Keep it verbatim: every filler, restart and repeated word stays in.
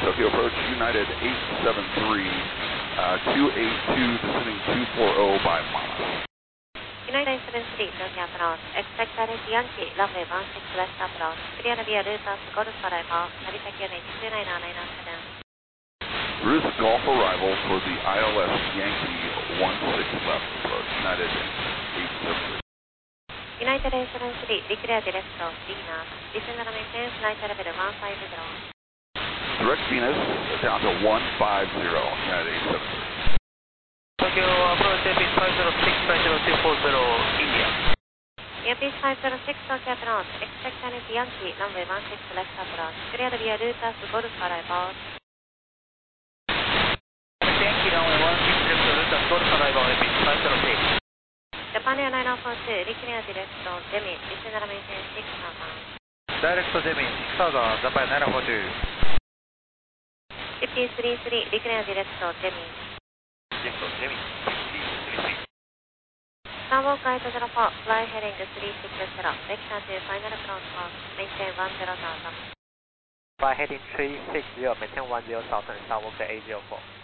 Tokyo approach United eight seven three, uh, two eight two, descending two forty by mile. United eight seven three, Tokyo approach, expect direct Yankee, runway one six west approach, clear via Routers Golf arrival, Naritaki unit two nine nine seven. Route Golf arrival for the I L S Yankee one six left approach, United eight seven three. United eight seven three, declare direct Venus, descend and maintain flight level one five zero. Direct Venus down to one five zero, United eight seven three. Tokyo approach Airpeace five zero six, flight level two four zero, India. Airpeace five zero six, Tokyo approach, expect direct Yankee, runway one six left approach, clear via Routers Golf arrival. Yankee runway one six left, Routers Golf arrival, Airpeace five zero six. Japan Air nine oh four two, declare direct Demi, descend and maintain six thousand. Direct Demi six thousand, Japan nine oh four two. fifty three three, declare direct Demi. Direct Demi, fifty three three. Sunwalk right zero four, fly heading three six zero, vector to final approach course, maintain one zero thousand. Fly heading three six zero, maintain one zero thousand, Sunwalk eight zero four.